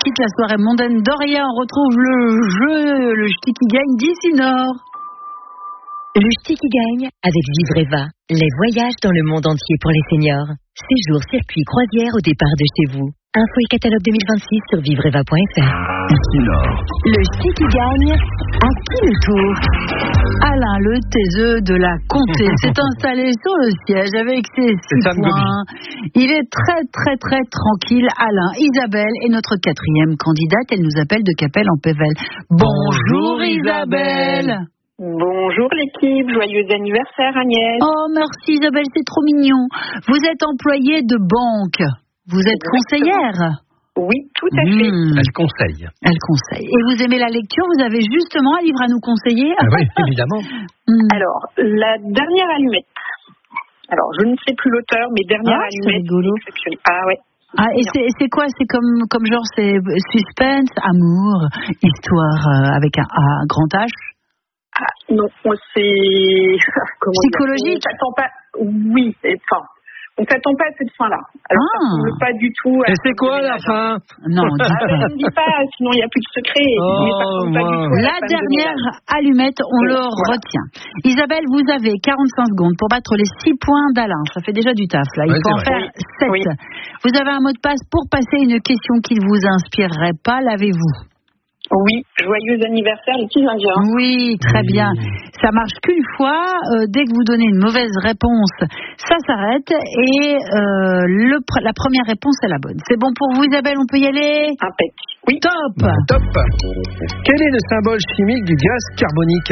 quitte la soirée mondaine d'Oria, on retrouve le ch'ti qui gagne d'ici Nord. Le ch'ti qui gagne avec Vivreva. Les voyages dans le monde entier pour les seniors. Séjour, circuit, croisière au départ de chez vous. Info et catalogue 2026 sur vivreva.fr. Ici Nord. Le ch'ti qui gagne, à qui le tour? Alain, le taiseux de la comté, s'est installé sur le siège avec ses 6 points. Il est très, très, très tranquille. Alain, Isabelle est notre 4e candidate. Elle nous appelle de Capelle-en-Pével. Bonjour Isabelle. Bonjour l'équipe, joyeux anniversaire Agnès. Oh merci Isabelle, c'est trop mignon. Vous êtes employée de banque, vous êtes conseillère. Oui, tout à fait. Elle conseille. Elle conseille. Et vous aimez la lecture, vous avez justement un livre à nous conseiller? Oui, évidemment. Alors, la dernière allumette. Alors, je ne sais plus l'auteur, mais dernière allumette. C'est rigolo. Ah ouais. Ah, et c'est quoi? C'est comme genre, c'est suspense, amour, histoire avec un grand H? Ah, non, c'est... Psychologique? On s'attend pas... Oui, enfin... On ne s'attend pas à cette fin-là. Alors, ça ne ressemble pas du tout à... Et c'est quoi la fin? Non, dis pas. Je ne dis pas, sinon il n'y a plus de secret. Mais ça ressemble pas du tout à la dernière allumette, on le retient. Isabelle, vous avez 45 secondes pour battre les 6 points d'Alain. Ça fait déjà du taf, là. Il faut en faire 7. Oui. Vous avez un mot de passe pour passer une question qui ne vous inspirerait pas. L'avez-vous? Oui, joyeux anniversaire les petits Indiens. Oui, très bien. Ça marche qu'une fois. Dès que vous donnez une mauvaise réponse, ça s'arrête. Et la première réponse est la bonne. C'est bon pour vous Isabelle, on peut y aller? Impec. Oui. Top. Top. Quel est le symbole chimique du gaz carbonique?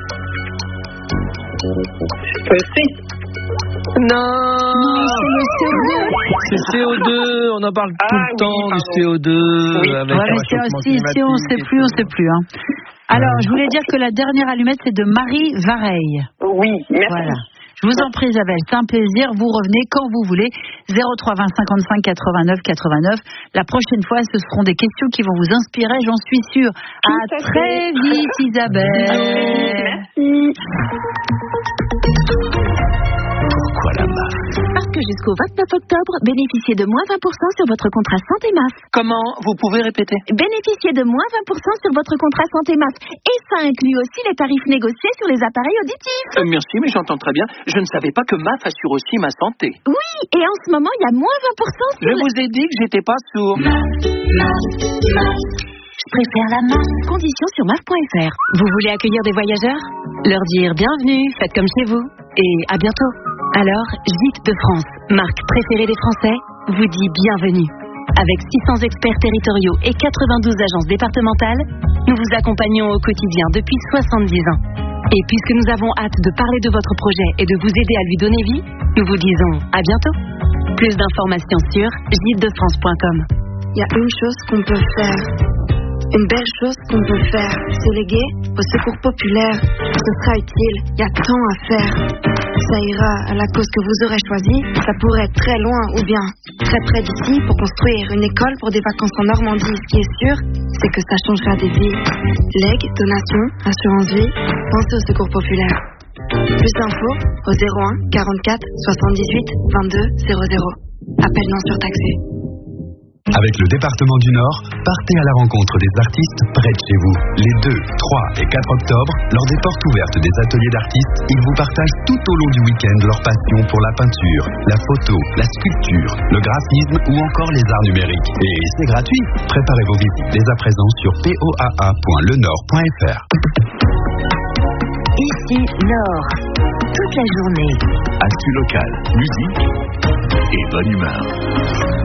Non, c'est le CO2. C'est CO2, on en parle tout le temps du CO2. Oui. Avec si on ne sait plus. Hein. Alors, je voulais dire que la dernière allumette, c'est de Marie Vareille. Oui, merci. Voilà. Je vous en prie Isabelle, c'est un plaisir. Vous revenez quand vous voulez. 03 20 55 89 89. La prochaine fois, ce seront des questions qui vont vous inspirer, j'en suis sûre. À très vite Isabelle. Merci. Pourquoi la MAF? Parce que jusqu'au 29 octobre, bénéficiez de moins 20% sur votre contrat santé MAF. Comment? Vous pouvez répéter? Bénéficiez de moins 20% sur votre contrat santé MAF. Et ça inclut aussi les tarifs négociés sur les appareils auditifs. Merci, mais j'entends très bien. Je ne savais pas que MAF assure aussi ma santé. Oui, et en ce moment, il y a moins 20% sur... Je vous ai dit que j'étais pas sourd. Je préfère la MAF. Conditions sur MAF.fr. Vous voulez accueillir des voyageurs? Leur dire bienvenue, faites comme chez vous. Et à bientôt. Alors, Gîtes de France, marque préférée des Français, vous dit bienvenue. Avec 600 experts territoriaux et 92 agences départementales, nous vous accompagnons au quotidien depuis 70 ans. Et puisque nous avons hâte de parler de votre projet et de vous aider à lui donner vie, nous vous disons à bientôt. Plus d'informations sur gîtesdefrance.com. Il y a une chose qu'on peut faire. Une belle chose qu'on peut faire, se léguer au secours populaire. Ce sera utile, il y a tant à faire. Ça ira à la cause que vous aurez choisie. Ça pourrait être très loin ou bien très près d'ici pour construire une école pour des vacances en Normandie. Ce qui est sûr, c'est que ça changera des vies. Legs, donations, assurance vie, pensez au secours populaire. Plus d'infos au 01 44 78 22 00. Appel non surtaxé. Avec le département du Nord, partez à la rencontre des artistes près de chez vous. Les 2, 3 et 4 octobre, lors des portes ouvertes des ateliers d'artistes, ils vous partagent tout au long du week-end leur passion pour la peinture, la photo, la sculpture, le graphisme ou encore les arts numériques. Et c'est gratuit. Préparez vos visites dès à présent sur poaa.lenord.fr. Ici Nord, toute la journée. Actu locale, musique et bonne humeur.